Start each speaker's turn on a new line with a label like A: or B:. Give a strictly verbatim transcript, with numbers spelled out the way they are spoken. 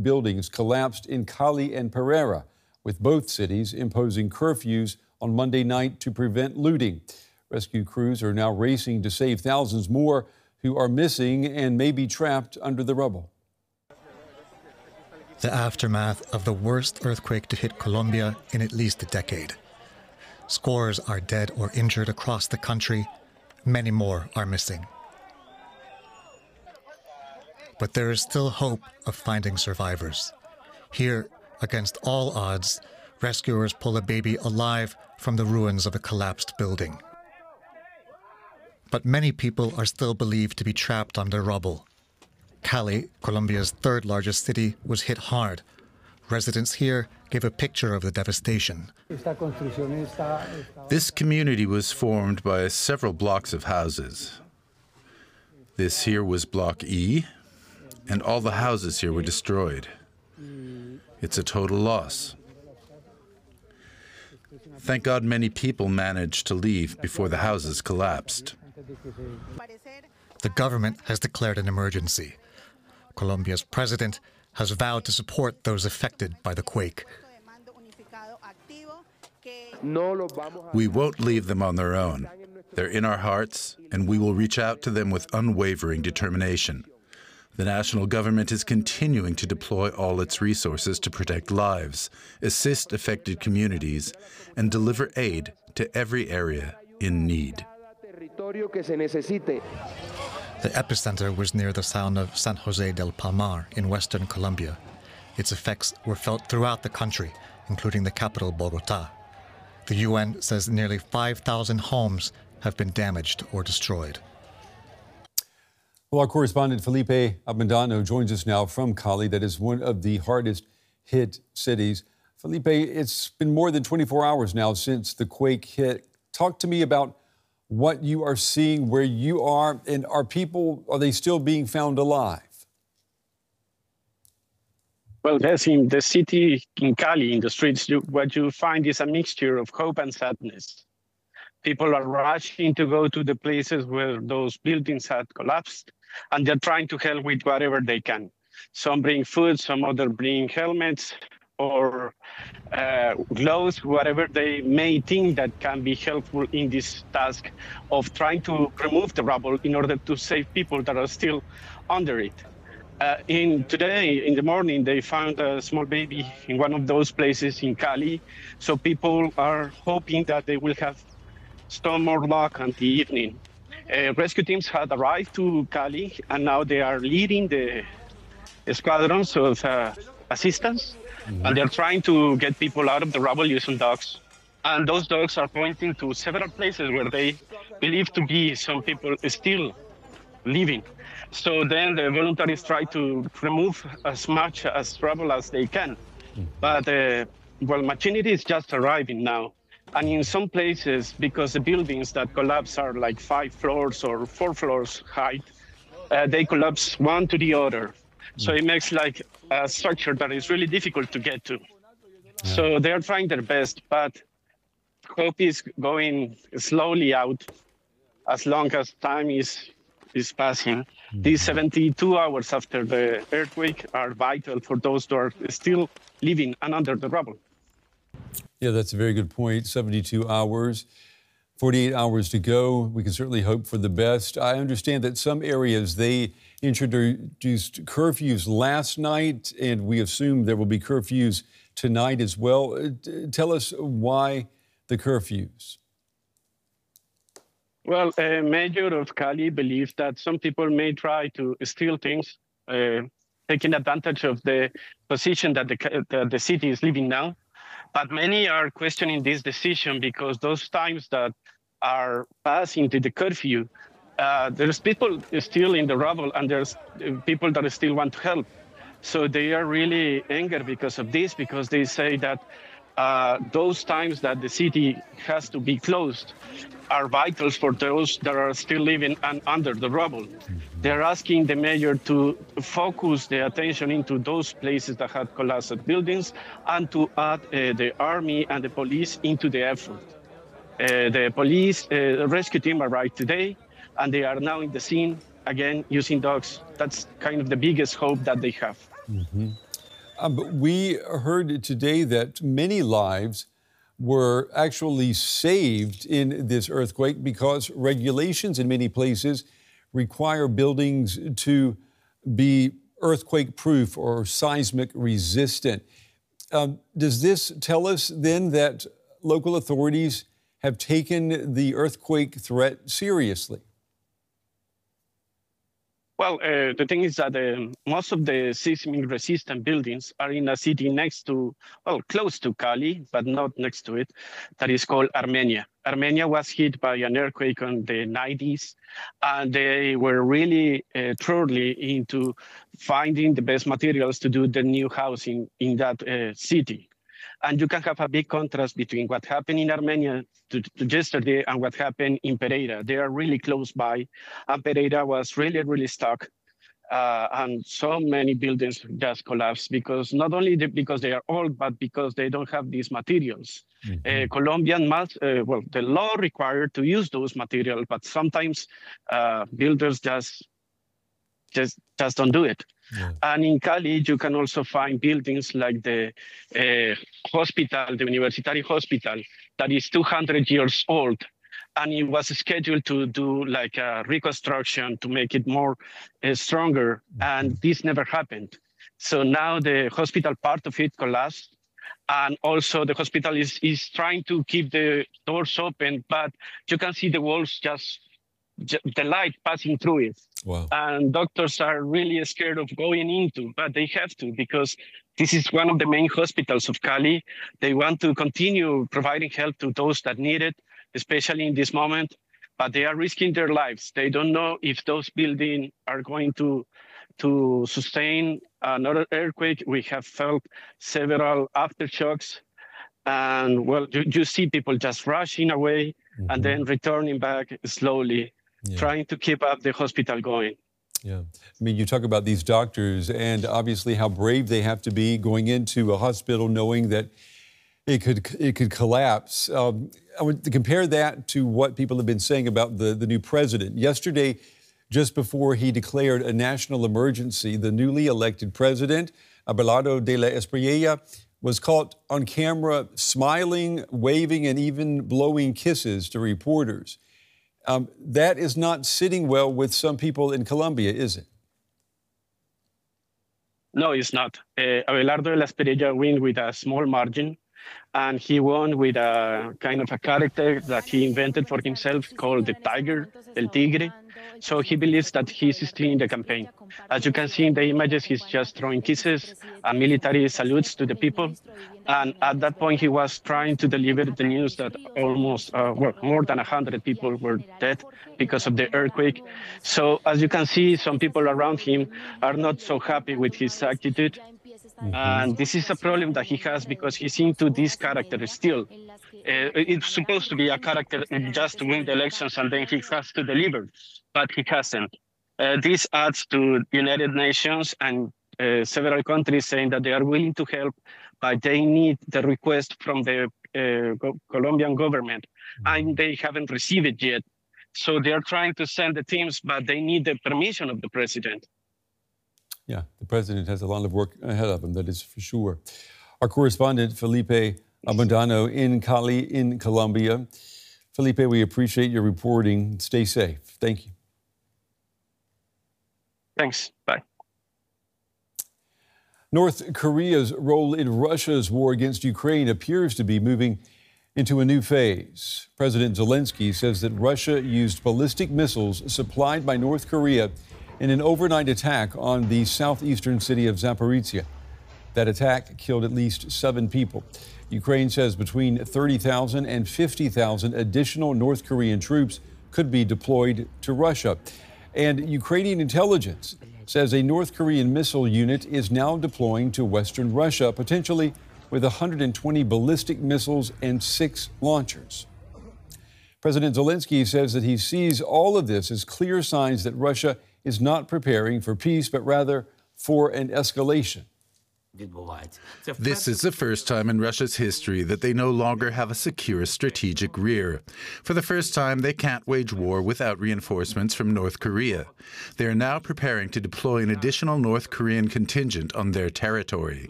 A: buildings collapsed in Cali and Pereira, with both cities imposing curfews on Monday night to prevent looting. Rescue crews are now racing to save thousands more who are missing and may be trapped under the rubble.
B: The aftermath of the worst earthquake to hit Colombia in at least a decade. Scores are dead or injured across the country. Many more are missing. But there is still hope of finding survivors. Here, against all odds, rescuers pull a baby alive from the ruins of a collapsed building. But many people are still believed to be trapped under rubble. Cali, Colombia's third largest city, was hit hard. Residents here gave a picture of the devastation.
C: This community was formed by several blocks of houses. This here was Block E, and all the houses here were destroyed. It's a total loss. Thank God many people managed to leave before the houses collapsed.
B: The government has declared an emergency. Colombia's president has vowed to support those affected by the quake.
C: We won't leave them on their own. They're in our hearts, and we will reach out to them with unwavering determination. The national government is continuing to deploy all its resources to protect lives, assist affected communities, and deliver aid to every area in need.
B: The epicenter was near the town of San Jose del Palmar in western Colombia. Its effects were felt throughout the country, including the capital, Bogotá. The U N says nearly five thousand homes have been damaged or destroyed.
A: Well, our correspondent Felipe Abundano joins us now from Cali, that is one of the hardest hit cities. Felipe, it's been more than twenty-four hours now since the quake hit. Talk to me about what you are seeing, where you are, and are people, are they still being found alive?
D: Well, yes, in the city, in Cali, in the streets, you, what you find is a mixture of hope and sadness. People are rushing to go to the places where those buildings had collapsed, and they're trying to help with whatever they can. Some bring food, some other bring helmets or uh, gloves, whatever they may think that can be helpful in this task of trying to remove the rubble in order to save people that are still under it. Uh, in today, in the morning, they found a small baby in one of those places in Cali. So people are hoping that they will have some more luck on the evening. Uh, rescue teams had arrived to Cali, and now they are leading the squadrons of uh, assistance, mm-hmm. and they're trying to get people out of the rubble using dogs. And those dogs are pointing to several places where they believe to be some people still living. So then the volunteers try to remove as much as rubble as they can. Mm-hmm. But, uh, well, machinery is just arriving now. And in some places, because the buildings that collapse are like five floors or four floors height, uh, they collapse one to the other. So it makes like a structure that is really difficult to get to. Yeah. So they are trying their best, but hope is going slowly out as long as time is is passing. Mm-hmm. These seventy-two hours after the earthquake are vital for those who are still living and under the rubble.
A: Yeah, that's a very good point. seventy-two hours, forty-eight hours to go. We can certainly hope for the best. I understand that some areas, they introduced curfews last night, and we assume there will be curfews tonight as well. Tell us why the curfews.
D: Well, a mayor of Cali believes that some people may try to steal things, uh, taking advantage of the position that the, the, the city is living now. But many are questioning this decision because those times that are passing to the curfew, uh, there's people still in the rubble and there's people that still want to help. So they are really angry because of this, because they say that uh, those times that the city has to be closed are vital for those that are still living and under the rubble. They're asking the mayor to focus the attention into those places that had collapsed buildings and to add uh, the army and the police into the effort. Uh, the police uh, rescue team arrived today, and they are now in the scene, again, using dogs. That's kind of the biggest hope that they have.
A: Mm-hmm. Um, but we heard today that many lives were actually saved in this earthquake because regulations in many places require buildings to be earthquake-proof or seismic resistant. Um, does this tell us then that local authorities have taken the earthquake threat seriously?
D: Well, uh, the thing is that uh, most of the seismic resistant buildings are in a city next to, well, close to Cali, but not next to it, that is called Armenia. Armenia was hit by an earthquake in the nineties, and they were really uh, thoroughly into finding the best materials to do the new housing in that uh, city. And you can have a big contrast between what happened in Armenia to, to yesterday and what happened in Pereira. They are really close by, and Pereira was really, really stuck. Uh, and so many buildings just collapsed because not only the, because they are old, but because they don't have these materials. Mm-hmm. Uh, Colombian must, uh, well, the law required to use those materials, but sometimes uh, builders just, just, just don't do it. Yeah. And in Cali, you can also find buildings like the uh, hospital, the Universitari Hospital, that is two hundred years old. And it was scheduled to do like a reconstruction to make it more uh, stronger. And this never happened. So now the hospital part of it collapsed. And also the hospital is, is trying to keep the doors open, but you can see the walls just the light passing through it.
A: Wow.
D: And doctors are really scared of going into, but they have to because this is one of the main hospitals of Cali. They want to continue providing help to those that need it, especially in this moment, but they are risking their lives. They don't know if those buildings are going to, to sustain another earthquake. We have felt several aftershocks. And well, you, you see people just rushing away mm-hmm. and then returning back slowly. Yeah. Trying to keep up the hospital going.
A: Yeah. I mean, you talk about these doctors and obviously how brave they have to be going into a hospital knowing that it could it could collapse. Um, I would compare that to what people have been saying about the, the new president. Yesterday, just before he declared a national emergency, the newly elected president, Abelardo de la Espriella, was caught on camera smiling, waving, and even blowing kisses to reporters. Um, that is not sitting well with some people in Colombia, is it?
D: No, it's not. Uh, Abelardo de la Espriella won with a small margin, and he won with a kind of a character that he invented for himself called the Tiger, El Tigre. So he believes that he's still in the campaign. As you can see in the images, he's just throwing kisses and military salutes to the people. And at that point, he was trying to deliver the news that almost, uh, well, more than one hundred people were dead because of the earthquake. So as you can see, some people around him are not so happy with his attitude. Mm-hmm. And this is a problem that he has because he's into this character still. Uh, it's supposed to be a character just to win the elections and then he has to deliver, but he hasn't. Uh, this adds to United Nations and uh, several countries saying that they are willing to help, but they need the request from the uh, go- Colombian government, and they haven't received it yet. So they are trying to send the teams, but they need the permission of the president.
A: Yeah, the president has a lot of work ahead of him, that is for sure. Our correspondent, Felipe Abundano in Cali, in Colombia. Felipe, we appreciate your reporting. Stay safe. Thank you.
D: Thanks. Bye.
A: North Korea's role in Russia's war against Ukraine appears to be moving into a new phase. President Zelensky says that Russia used ballistic missiles supplied by North Korea in an overnight attack on the southeastern city of Zaporizhia. That attack killed at least seven people. Ukraine says between thirty thousand and fifty thousand additional North Korean troops could be deployed to Russia. And Ukrainian intelligence says a North Korean missile unit is now deploying to western Russia, potentially with one hundred twenty ballistic missiles and six launchers. President Zelensky says that he sees all of this as clear signs that Russia is not preparing for peace, but rather for an escalation.
C: This is the first time in Russia's history that they no longer have a secure strategic rear. For the first time, they can't wage war without reinforcements from North Korea. They are now preparing to deploy an additional North Korean contingent on their territory.